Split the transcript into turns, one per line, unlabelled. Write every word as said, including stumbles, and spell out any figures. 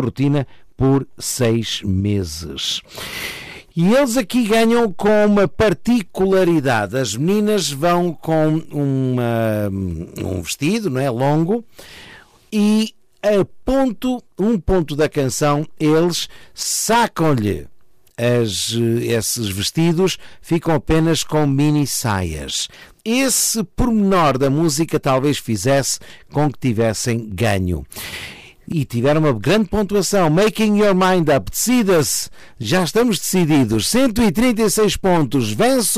cortina por seis meses. E eles aqui ganham com uma particularidade. As meninas vão com uma, um vestido, não é, longo, e a ponto, um ponto da canção, eles sacam-lhe as, esses vestidos, ficam apenas com mini saias. Esse pormenor da música talvez fizesse com que tivessem ganho. E tiveram uma grande pontuação. Making Your Mind Up. Decida-se. Já estamos decididos. cento e trinta e seis pontos. Vence